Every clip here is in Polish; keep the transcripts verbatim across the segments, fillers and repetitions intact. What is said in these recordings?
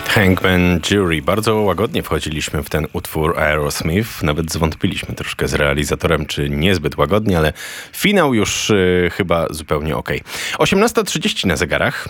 Hangman Jury. Bardzo łagodnie wchodziliśmy w ten utwór Aerosmith. Nawet zwątpiliśmy troszkę z realizatorem, czy niezbyt łagodnie, ale finał już y, chyba zupełnie okej. osiemnasta trzydzieści na zegarach.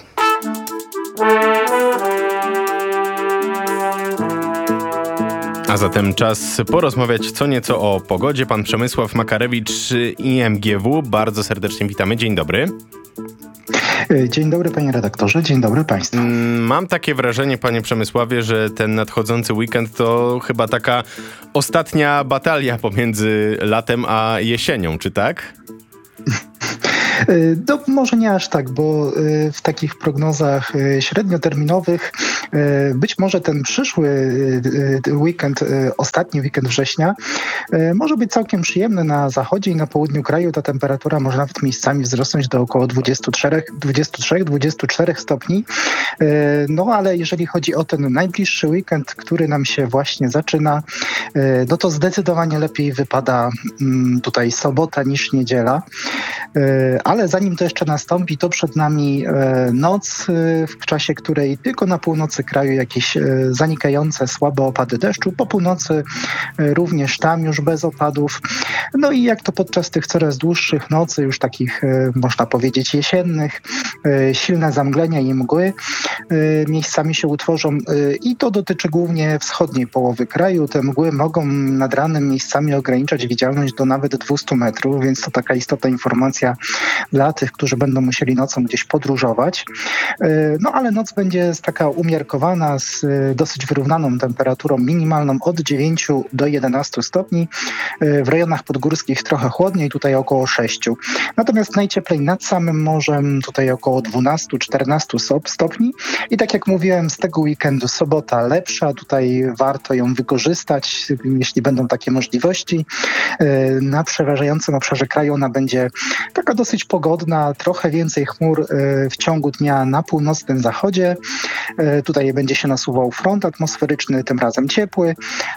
A zatem czas porozmawiać co nieco o pogodzie. Pan Przemysław Makarewicz, I M G W. Bardzo serdecznie witamy. Dzień dobry. Dzień dobry, panie redaktorze, dzień dobry państwu. Mam takie wrażenie, panie Przemysławie, że ten nadchodzący weekend to chyba taka ostatnia batalia pomiędzy latem a jesienią, czy tak? No, może nie aż tak, bo w takich prognozach średnioterminowych być może ten przyszły weekend, ostatni weekend września może być całkiem przyjemny na zachodzie i na południu kraju. Ta temperatura może nawet miejscami wzrosnąć do około dwudziestu trzech do dwudziestu czterech stopni. No ale jeżeli chodzi o ten najbliższy weekend, który nam się właśnie zaczyna, no to zdecydowanie lepiej wypada tutaj sobota niż niedziela. Ale zanim to jeszcze nastąpi, to przed nami noc, w czasie której tylko na północy kraju jakieś zanikające słabe opady deszczu. Po północy również tam już bez opadów. No i jak to podczas tych coraz dłuższych nocy, już takich można powiedzieć jesiennych, silne zamglenia i mgły miejscami się utworzą i to dotyczy głównie wschodniej połowy kraju. Te mgły mogą nad ranem miejscami ograniczać widzialność do nawet dwieście metrów, więc to taka istotna informacja dla tych, którzy będą musieli nocą gdzieś podróżować. No ale noc będzie taka umiarkowana z dosyć wyrównaną temperaturą minimalną od dziewięciu do jedenastu stopni. W rejonach podgórskich trochę chłodniej, tutaj około sześciu. Natomiast najcieplej nad samym morzem, tutaj około dwunastu do czternastu stopni. I tak jak mówiłem, z tego weekendu sobota lepsza. Tutaj warto ją wykorzystać, jeśli będą takie możliwości. Na przeważającym obszarze kraju ona będzie taka dosyć pogodna, trochę więcej chmur w ciągu dnia na północnym zachodzie. Tutaj będzie się nasuwał front atmosferyczny, tym razem ciepły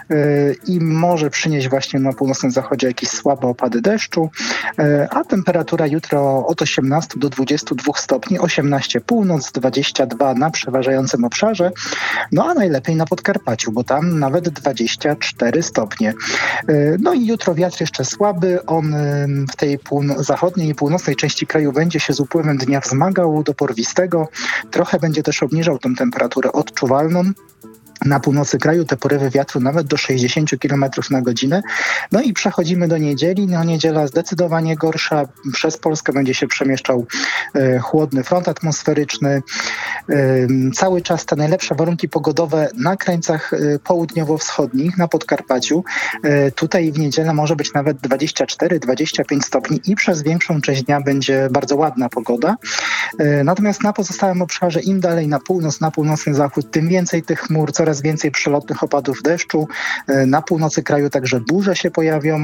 i może przynieść właśnie na północnym zachodzie jakieś słabe opady deszczu, a temperatura jutro od osiemnastu do dwudziestu dwóch stopni, osiemnaście północ, dwadzieścia dwa na przeważającym obszarze, no a najlepiej na Podkarpaciu, bo tam nawet dwadzieścia cztery stopnie. No i jutro wiatr jeszcze słaby, on w tej pół- zachodniej i północnej części kraju będzie się z upływem dnia wzmagał do porwistego, trochę będzie też obniżał tę temperaturę odczuwalną. Na północy kraju te porywy wiatru nawet do sześćdziesięciu kilometrów na godzinę. No i przechodzimy do niedzieli. No niedziela zdecydowanie gorsza. Przez Polskę będzie się przemieszczał e, chłodny front atmosferyczny. E, cały czas te najlepsze warunki pogodowe na krańcach e, południowo-wschodnich, na Podkarpaciu. E, tutaj w niedzielę może być nawet dwadzieścia cztery do dwudziestu pięciu stopni i przez większą część dnia będzie bardzo ładna pogoda. E, natomiast na pozostałym obszarze, im dalej na północ, na północny zachód, tym więcej tych chmur, coraz Coraz więcej przelotnych opadów deszczu. Na północy kraju także burze się pojawią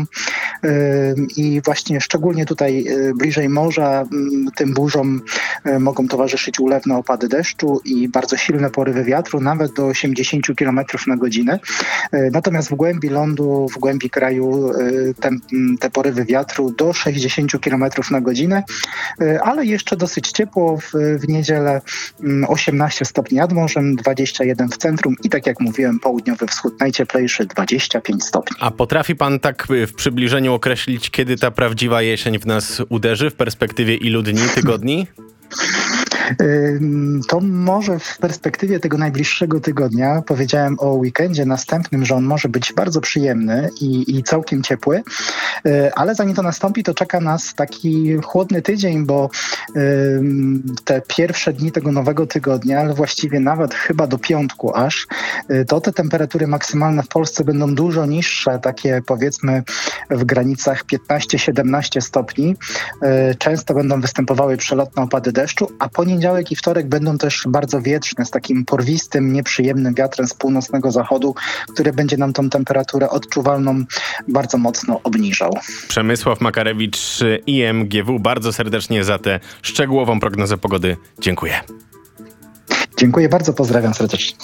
i właśnie szczególnie tutaj bliżej morza tym burzom mogą towarzyszyć ulewne opady deszczu i bardzo silne porywy wiatru, nawet do osiemdziesięciu kilometrów na godzinę. Natomiast w głębi lądu, w głębi kraju te, te porywy wiatru do sześćdziesięciu kilometrów na godzinę, ale jeszcze dosyć ciepło w, w niedzielę, osiemnaście stopni nad morzem, dwadzieścia jeden w centrum i tak jak mówiłem, południowy wschód najcieplejszy, dwadzieścia pięć stopni. A potrafi pan tak w przybliżeniu określić, kiedy ta prawdziwa jesień w nas uderzy w perspektywie ilu dni, tygodni? To może w perspektywie tego najbliższego tygodnia, powiedziałem o weekendzie następnym, że on może być bardzo przyjemny i, i całkiem ciepły, ale zanim to nastąpi, to czeka nas taki chłodny tydzień, bo te pierwsze dni tego nowego tygodnia, ale właściwie nawet chyba do piątku aż, to te temperatury maksymalne w Polsce będą dużo niższe, takie powiedzmy w granicach piętnaście do siedemnastu stopni. Często będą występowały przelotne opady deszczu, a poniedziałek i wtorek będą też bardzo wietrzne, z takim porwistym, nieprzyjemnym wiatrem z północnego zachodu, który będzie nam tą temperaturę odczuwalną bardzo mocno obniżał. Przemysław Makarewicz, I M G W, bardzo serdecznie za tę szczegółową prognozę pogody. Dziękuję. Dziękuję bardzo, pozdrawiam serdecznie.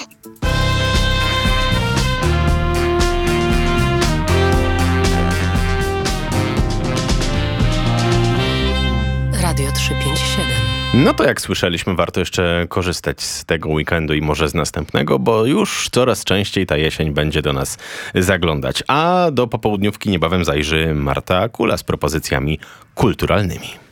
Radio trzysta pięćdziesiąt siedem. No to jak słyszeliśmy, warto jeszcze korzystać z tego weekendu i może z następnego, bo już coraz częściej ta jesień będzie do nas zaglądać. A do popołudniówki niebawem zajrzy Marta Kula z propozycjami kulturalnymi.